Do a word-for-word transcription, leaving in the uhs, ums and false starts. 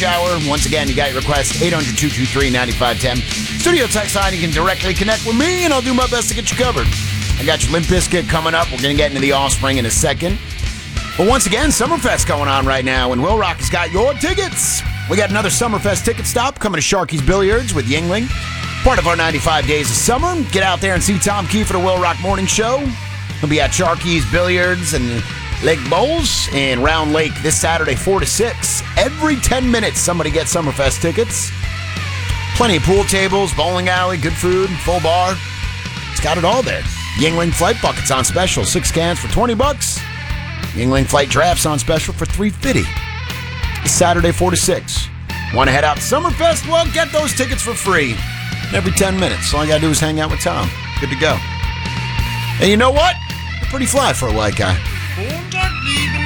Rush Hour. Once again, you got your request, eight hundred, two two three, nine five one zero. Studio text line, you can directly connect with me, and I'll do my best to get you covered. I got your Limp Bizkit coming up. We're going to get into the Offspring in a second. But once again, Summerfest going on right now, and Will Rock has got your tickets. We got another Summerfest ticket stop coming to Sharky's Billiards with Yingling. Part of our ninety-five Days of Summer. Get out there and see Tom Key for the Will Rock Morning Show. He'll be at Sharky's Billiards and Lake Bowls in Round Lake this Saturday, four to six. Every ten minutes, somebody gets Summerfest tickets. Plenty of pool tables, bowling alley, good food, full bar. It's got it all there. Yingling Flight Buckets on special, six cans for twenty bucks. Yingling Flight Drafts on special for three fifty. It's Saturday, four to six. Want to head out to Summerfest? Well, get those tickets for free. Every ten minutes. All you got to do is hang out with Tom. Good to go. And you know what? You're pretty fly for a white guy.